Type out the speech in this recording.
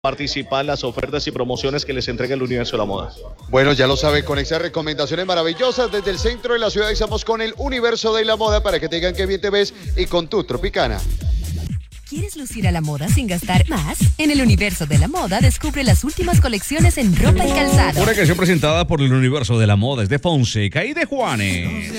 participar en las ofertas y promociones que les entrega el universo de la moda. Bueno, ya lo sabe, con esas recomendaciones maravillosas desde el centro de la ciudad estamos con el universo de la moda para que te digan qué bien te ves y con tu Tropicana. ¿Quieres lucir a la moda sin gastar más? En el universo de la moda descubre las últimas colecciones en ropa y calzado. Una canción presentada por el universo de la moda es de Fonseca y de Juanes.